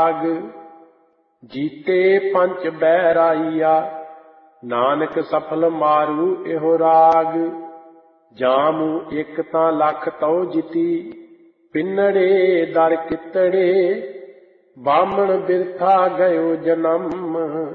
ਰਾਗ। ਜੀਤੇ ਪੰਚ ਬਹਿਰਾਈਆ, ਨਾਨਕ ਸਫਲ ਮਾਰੂ ਇਹੋ ਰਾਗ। ਜਾਮੂ ਇੱਕ ਤਾਂ ਲੱਖ ਤਉ ਜਿਤੀ, ਪਿੰਨੜੇ ਦਰ ਕਿਤੜੇ। ਬਾਹਮਣ ਬਿਰਥਾ ਗਇਓ ਜਨਮ,